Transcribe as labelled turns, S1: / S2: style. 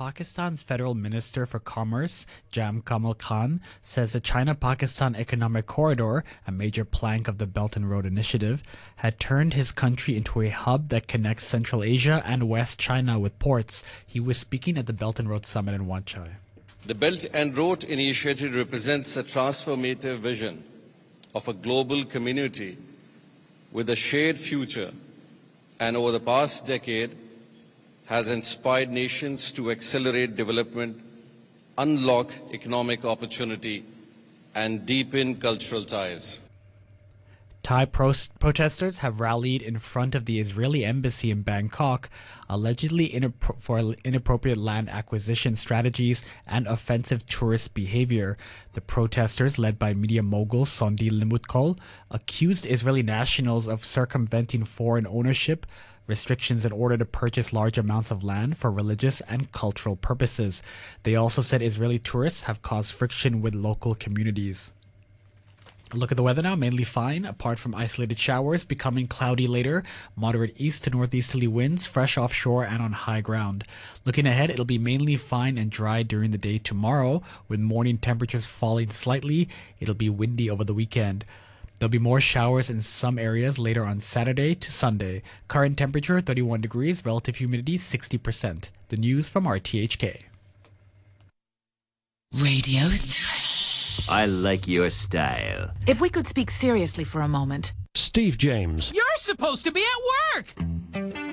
S1: Pakistan's Federal Minister for Commerce, Jam Kamal Khan, says the China-Pakistan Economic Corridor, a major plank of the Belt and Road Initiative, had turned his country into a hub that connects Central Asia and West China with ports. He was speaking at the Belt and Road Summit in Wan Chai.
S2: The Belt and Road Initiative represents a transformative vision of a global community with a shared future, and over the past decade has inspired nations to accelerate development, unlock economic opportunity, and deepen cultural ties.
S1: Thai protesters have rallied in front of the Israeli embassy in Bangkok, allegedly for inappropriate land acquisition strategies and offensive tourist behavior. The protesters, led by media mogul Sondi Limutkol, accused Israeli nationals of circumventing foreign ownership restrictions in order to purchase large amounts of land for religious and cultural purposes. They also said Israeli tourists have caused friction with local communities. Look at the weather now, mainly fine, apart from isolated showers, becoming cloudy later, moderate east to northeasterly winds, fresh offshore and on high ground. Looking ahead, it'll be mainly fine and dry during the day tomorrow, with morning temperatures falling slightly. It'll be windy over the weekend. There'll be more showers in some areas later on Saturday to Sunday. Current temperature 31 degrees, relative humidity 60%. The news from RTHK.
S3: Radio 3.
S4: I like your style.
S3: If we could speak seriously for a moment.
S5: Steve James.
S6: You're supposed to be at work!